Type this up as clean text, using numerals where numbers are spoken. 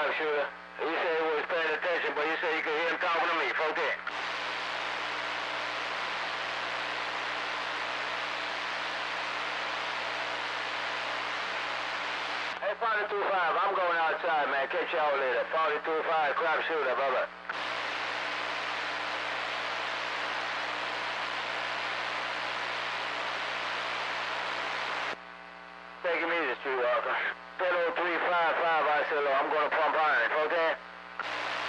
sharpshooter. He said he was paying attention, but he said you could hear him talking to me. 410. Hey, 42-5, I'm going outside, man. Catch y'all later. 42-5, crap shooter, brother. Take him easy, Streetwalker. 100355, I said, I'm going to pump out.